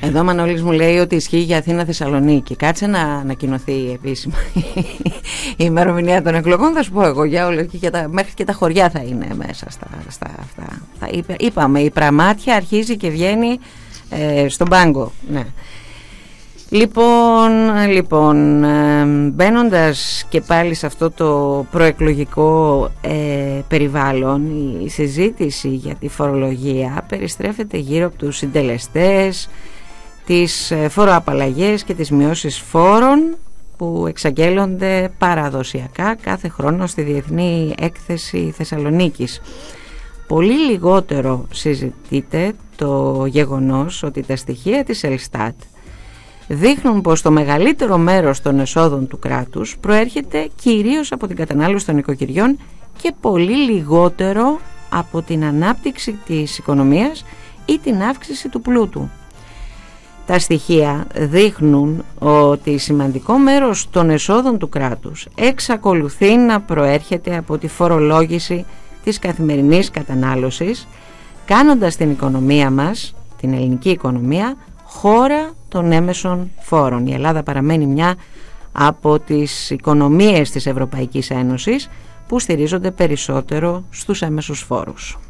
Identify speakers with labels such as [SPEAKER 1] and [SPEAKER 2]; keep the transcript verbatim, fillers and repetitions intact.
[SPEAKER 1] Εδώ ο Μανώλης μου λέει ότι ισχύει για Αθήνα Θεσσαλονίκη. Κάτσε να ανακοινωθεί επίσημα η ημερομηνία των εκλογών. Θα σου πω εγώ για όλα, και για τα, μέχρι και τα χωριά θα είναι μέσα στα, στα αυτά. Θα είπε, είπαμε, η πραμάτια αρχίζει και βγαίνει ε, στον πάγκο. Ναι. Λοιπόν, λοιπόν ε, μπαίνοντας και πάλι σε αυτό το προεκλογικό ε, περιβάλλον, η συζήτηση για τη φορολογία περιστρέφεται γύρω από τους συντελεστές, τις φοροαπαλλαγές και τις μειώσεις φόρων που εξαγγέλλονται παραδοσιακά κάθε χρόνο στη Διεθνή Έκθεση Θεσσαλονίκης. Πολύ λιγότερο συζητείται το γεγονός ότι τα στοιχεία της Ελστάτ δείχνουν πως το μεγαλύτερο μέρος των εσόδων του κράτους προέρχεται κυρίως από την κατανάλωση των νοικοκυριών και πολύ λιγότερο από την ανάπτυξη της οικονομίας ή την αύξηση του πλούτου. Τα στοιχεία δείχνουν ότι σημαντικό μέρος των εσόδων του κράτους εξακολουθεί να προέρχεται από τη φορολόγηση της καθημερινής κατανάλωσης, κάνοντας την οικονομία μας, την ελληνική οικονομία, χώρα των έμεσων φόρων. Η Ελλάδα παραμένει μια από τις οικονομίες της Ευρωπαϊκής Ένωσης που στηρίζονται περισσότερο στους έμεσους φόρους.